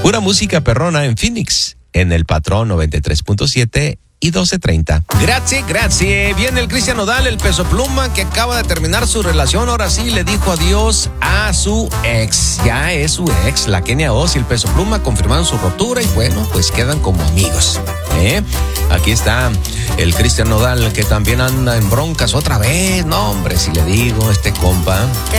Pura música perrona en Phoenix, en el Patrón 93.7 y 1230. Grazie. Viene el Cristian Nodal, el Peso Pluma, que acaba de terminar su relación. Ahora sí le dijo adiós a su ex. Ya es su ex, la Kenia Oz y el Peso Pluma confirmaron su ruptura y bueno, pues quedan como amigos. Aquí está el Cristian Nodal, que también anda en broncas otra vez. No, hombre, si le digo, este compa. ¿Qué